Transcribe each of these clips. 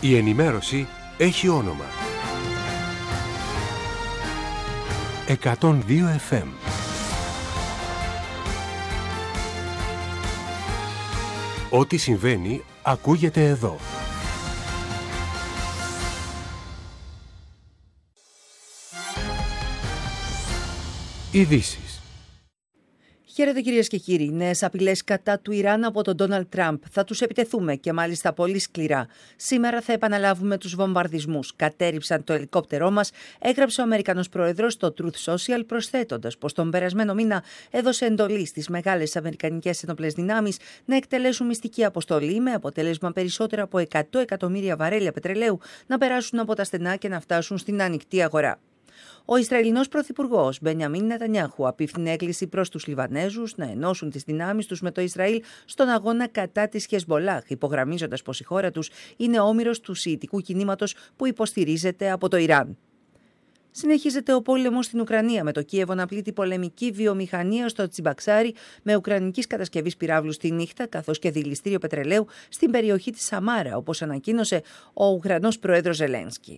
Η ενημέρωση έχει όνομα. 102 FM. Ό,τι συμβαίνει ακούγεται εδώ. Ειδήσεις. Χαίρετε κυρίες και κύριοι. Νέες απειλές κατά του Ιράν από τον Ντόναλντ Τραμπ. Θα τους επιτεθούμε και μάλιστα πολύ σκληρά. Σήμερα θα επαναλάβουμε τους βομβαρδισμούς. Κατέρριψαν το ελικόπτερό μας, έγραψε ο Αμερικανός Πρόεδρος στο Truth Social, προσθέτοντας πως τον περασμένο μήνα έδωσε εντολή στις μεγάλες αμερικανικές ενόπλες δυνάμεις να εκτελέσουν μυστική αποστολή με αποτέλεσμα περισσότερα από 100 εκατομμύρια βαρέλια πετρελαίου να περάσουν από τα στενά και να φτάσουν στην ανοιχτή αγορά. Ο Ισραηλινός Πρωθυπουργός Μπενιαμίν Νετανιάχου απίφθινε έκκληση προς τους Λιβανέζους να ενώσουν τις δυνάμεις τους με το Ισραήλ στον αγώνα κατά της Χεσμπολάχ, υπογραμμίζοντας πως η χώρα τους είναι όμηρος του σιητικού κινήματος που υποστηρίζεται από το Ιράν. Συνεχίζεται ο πόλεμος στην Ουκρανία, με το Κίεβο να πλήττει πολεμική βιομηχανία στο Τσιμπαξάρι με ουκρανικής κατασκευής πυράβλου στη νύχτα, καθώς και δηληστήριο πετρελαίου στην περιοχή της Σαμάρα, όπως ανακοίνωσε ο Ουκρανός Πρόεδρος Ζελένσκι.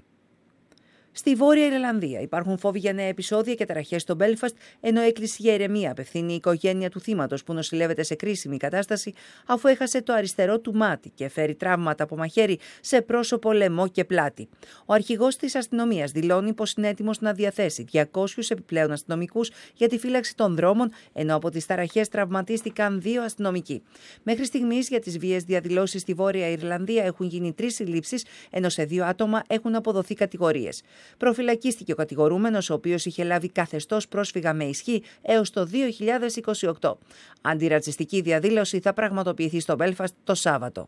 Στη Βόρεια Ιρλανδία υπάρχουν φόβοι για νέα επεισόδια και ταραχές στο Μπέλφαστ, ενώ έκκληση για ηρεμία απευθύνει η οικογένεια του θύματος που νοσηλεύεται σε κρίσιμη κατάσταση αφού έχασε το αριστερό του μάτι και φέρει τραύματα από μαχαίρι σε πρόσωπο, λαιμό και πλάτη. Ο αρχηγός της αστυνομίας δηλώνει πως είναι έτοιμος να διαθέσει 200 επιπλέον αστυνομικούς για τη φύλαξη των δρόμων, ενώ από τις ταραχές τραυματίστηκαν 2 αστυνομικοί. Μέχρι στιγμής για τις βίαιες διαδηλώσεις στη Βόρεια Ιρλανδία έχουν γίνει 3 συλλήψεις, ενώ σε 2 άτομα έχουν αποδοθεί κατηγορίες. Προφυλακίστηκε ο κατηγορούμενος, ο οποίος είχε λάβει καθεστώς πρόσφυγα με ισχύ έως το 2028. Αντιρατσιστική διαδήλωση θα πραγματοποιηθεί στο Μπέλφαστ το Σάββατο.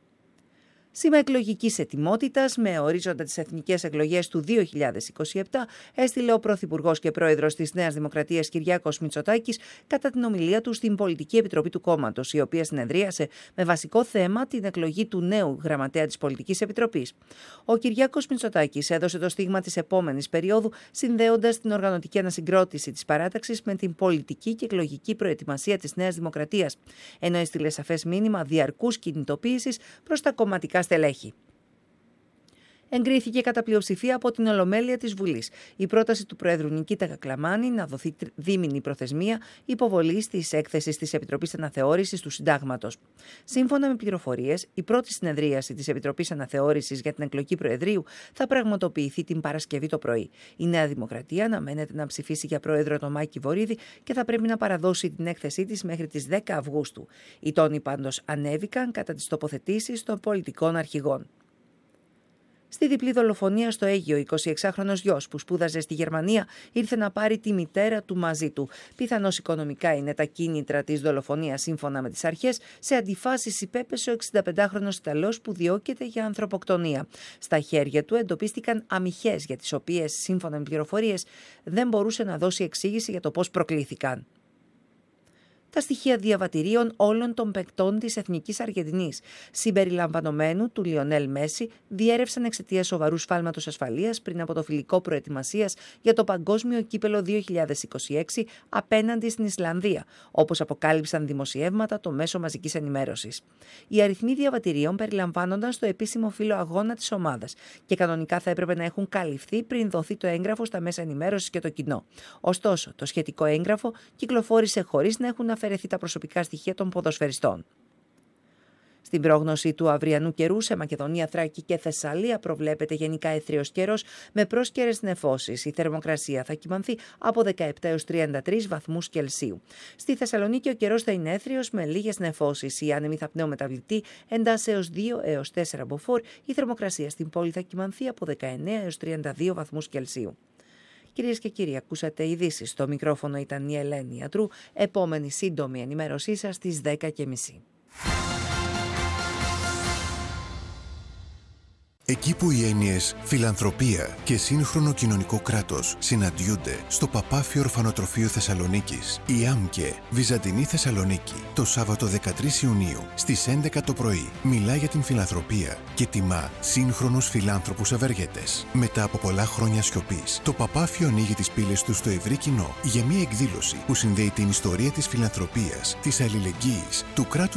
Σήμα εκλογικής ετοιμότητας με ορίζοντα τις εθνικές εκλογές του 2027 έστειλε ο Πρωθυπουργός και Πρόεδρος της Νέας Δημοκρατίας Κυριάκος Μητσοτάκης κατά την ομιλία του στην Πολιτική Επιτροπή του κόμματος, η οποία συνεδρίασε με βασικό θέμα την εκλογή του νέου γραμματέα της Πολιτικής Επιτροπής. Ο Κυριάκος Μητσοτάκης έδωσε το στίγμα της επόμενης περίοδου, συνδέοντας την οργανωτική ανασυγκρότηση της παράταξης με την πολιτική και εκλογική προετοιμασία της Νέας Δημοκρατίας, ενώ έστειλε σαφές μήνυμα διαρκούς κινητοποίησης προς τα κομματικά στελέχη. Εγκρίθηκε κατά πλειοψηφία από την Ολομέλεια της Βουλής η πρόταση του Προέδρου Νικήτα Κακλαμάνη να δοθεί δίμηνη προθεσμία υποβολής της έκθεσης της Επιτροπής Αναθεώρησης του Συντάγματος. Σύμφωνα με πληροφορίες, η πρώτη συνεδρίαση της Επιτροπής Αναθεώρησης για την εκλογή Προεδρείου θα πραγματοποιηθεί την Παρασκευή το πρωί. Η Νέα Δημοκρατία αναμένεται να ψηφίσει για Πρόεδρο τον Μάκη Βορίδη και θα πρέπει να παραδώσει την έκθεσή της μέχρι τις 10 Αυγούστου. Οι τόνοι πάντως ανέβηκαν κατά τις τοποθετήσεις των πολιτικών αρχηγών. Στη διπλή δολοφονία στο Αίγυο, 26χρονος γιος που σπούδαζε στη Γερμανία ήρθε να πάρει τη μητέρα του μαζί του. Πιθανώς οικονομικά είναι τα κίνητρα της δολοφονίας σύμφωνα με τις αρχές. Σε αντιφάσεις υπέπεσε ο 65χρονος Ιταλός που διώκεται για ανθρωποκτονία. Στα χέρια του εντοπίστηκαν αμυχές για τις οποίες, σύμφωνα με πληροφορίες, δεν μπορούσε να δώσει εξήγηση για το πώς προκλήθηκαν. Τα στοιχεία διαβατηρίων όλων των παικτών της Εθνικής Αργεντινής, συμπεριλαμβανομένου του Λιονέλ Μέση, διέρευσαν εξαιτίας σοβαρού σφάλματος ασφαλείας πριν από το φιλικό προετοιμασίας για το Παγκόσμιο Κύπελλο 2026 απέναντι στην Ισλανδία, όπως αποκάλυψαν δημοσιεύματα το μέσο μαζικής ενημέρωσης. Οι αριθμοί διαβατηρίων περιλαμβάνονταν στο επίσημο φύλλο αγώνα της ομάδας και κανονικά θα έπρεπε να έχουν καλυφθεί πριν δοθεί το έγγραφο στα μέσα ενημέρωσης και το κοινό. Ωστόσο, το σχετικό έγγραφο κυκλοφόρησε χωρίς να έχουν αφαιρεθεί τα προσωπικά στοιχεία των ποδοσφαιριστών. Στην πρόγνωση του αυριανού καιρού σε Μακεδονία, Θράκη και Θεσσαλία προβλέπεται γενικά έθριος καιρός με πρόσκαιρες νεφώσεις. Η θερμοκρασία θα κυμανθεί από 17 έως 33 βαθμούς Κελσίου. Στη Θεσσαλονίκη ο καιρός θα είναι έθριος με λίγες νεφώσεις. Οι άνεμοι θα πνεομεταβλητοί εντάσσεως 2 έως 4 μποφόρ. Η θερμοκρασία στην πόλη θα κυμανθεί από 19 έως 32 βαθμούς Κελσίου. Κυρίες και κύριοι, ακούσατε ειδήσεις. Στο μικρόφωνο ήταν η Ελένη Ιατρού. Επόμενη σύντομη ενημέρωσή σας στις 10:30. Εκεί που οι έννοιες φιλανθρωπία και σύγχρονο κοινωνικό κράτος συναντιούνται στο Παπάφιο Ορφανοτροφείο Θεσσαλονίκης, η ΆΜΚΕ Βυζαντινή Θεσσαλονίκη, το Σάββατο 13 Ιουνίου στις 11 το πρωί, μιλά για την φιλανθρωπία και τιμά σύγχρονους φιλάνθρωπους ευεργέτες. Μετά από πολλά χρόνια σιωπής, το Παπάφιο ανοίγει τις πύλες του στο ευρύ κοινό για μια εκδήλωση που συνδέει την ιστορία της φιλανθρωπίας, της αλληλεγγύης, του κράτους